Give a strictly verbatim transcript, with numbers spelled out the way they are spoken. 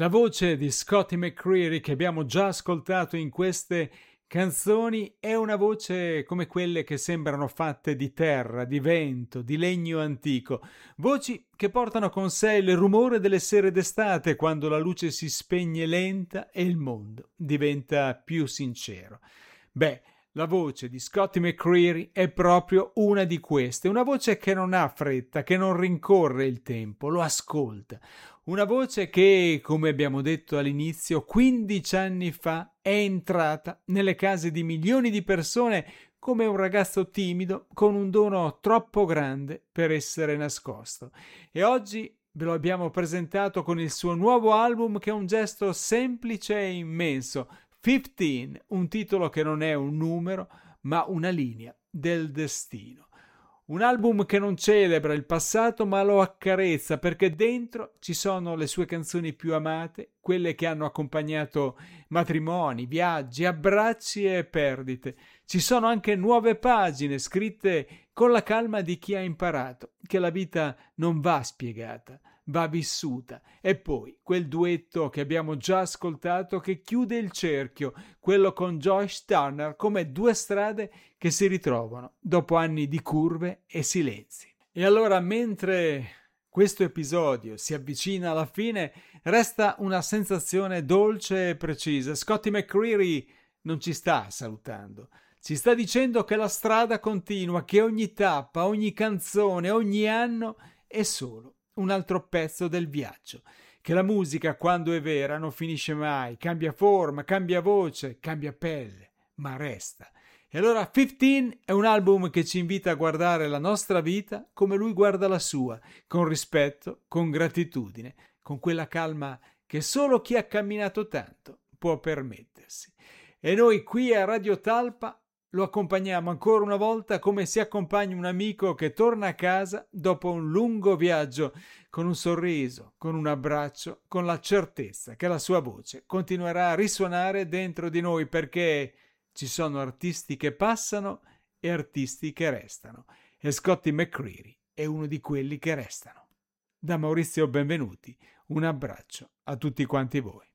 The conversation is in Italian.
La voce di Scotty McCreery che abbiamo già ascoltato in queste canzoni è una voce come quelle che sembrano fatte di terra, di vento, di legno antico, voci che portano con sé il rumore delle sere d'estate quando la luce si spegne lenta e il mondo diventa più sincero. Beh, la voce di Scotty McCreery è proprio una di queste, una voce che non ha fretta, che non rincorre il tempo, lo ascolta. Una voce che, come abbiamo detto all'inizio, quindici anni fa è entrata nelle case di milioni di persone come un ragazzo timido con un dono troppo grande per essere nascosto. E oggi ve lo abbiamo presentato con il suo nuovo album che è un gesto semplice e immenso, quindici, un titolo che non è un numero, ma una linea del destino. Un album che non celebra il passato, ma lo accarezza, perché dentro ci sono le sue canzoni più amate, quelle che hanno accompagnato matrimoni, viaggi, abbracci e perdite. Ci sono anche nuove pagine scritte con la calma di chi ha imparato che la vita non va spiegata, va vissuta. E poi quel duetto che abbiamo già ascoltato che chiude il cerchio, quello con Joyce Turner, come due strade che si ritrovano dopo anni di curve e silenzi. E allora, mentre questo episodio si avvicina alla fine, resta una sensazione dolce e precisa. Scotty McCreery non ci sta salutando, ci sta dicendo che la strada continua, che ogni tappa, ogni canzone, ogni anno è solo un altro pezzo del viaggio, che la musica, quando è vera, non finisce mai, cambia forma, cambia voce, cambia pelle, ma resta. E allora quindici è un album che ci invita a guardare la nostra vita come lui guarda la sua, con rispetto, con gratitudine, con quella calma che solo chi ha camminato tanto può permettersi. E noi qui a Radio Talpa lo accompagniamo ancora una volta come si accompagna un amico che torna a casa dopo un lungo viaggio, con un sorriso, con un abbraccio, con la certezza che la sua voce continuerà a risuonare dentro di noi, perché ci sono artisti che passano e artisti che restano. E Scotty McCreery è uno di quelli che restano. Da Maurizio Benvenuti, un abbraccio a tutti quanti voi.